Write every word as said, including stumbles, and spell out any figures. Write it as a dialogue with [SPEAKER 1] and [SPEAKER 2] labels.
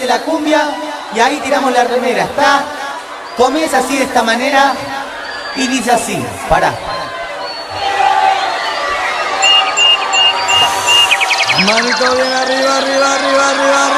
[SPEAKER 1] la cumbia y ahí tiramos la remera. Está, comienza así de esta manera y dice así, pará.
[SPEAKER 2] Manito bien arriba, arriba, arriba, arriba, arriba.